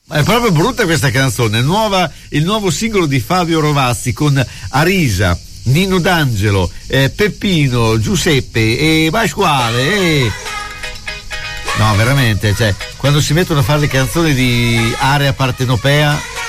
È proprio brutta questa canzone. Il nuovo singolo di Fabio Rovazzi con Arisa, Nino D'Angelo, Peppino, Giuseppe e Pasquale. No, veramente, cioè, quando si mettono a fare le canzoni di area partenopea